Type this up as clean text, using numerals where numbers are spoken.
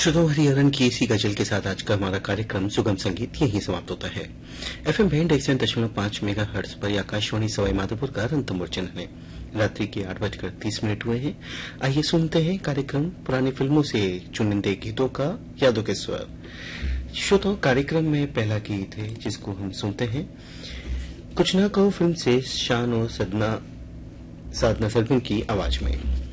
श्रोताओं, हरिहरन की इसी गजल के साथ आज का हमारा कार्यक्रम सुगम संगीत यहीं समाप्त होता है। एफएम बैंड 101.5 मेगा हर्ट्ज पर आकाशवाणी सवाई माधोपुर का अंतम वर्चन है। रात्रि के 8:30 हुए हैं। आइए सुनते हैं कार्यक्रम पुरानी फिल्मों से चुनिंदे गीतों का यादों के स्वर। श्रोताओं, कार्यक्रम में पहला गीत है जिसको हम सुनते हैं कुछ ना कहो फिल्म से शान और साधना सरगम की आवाज में।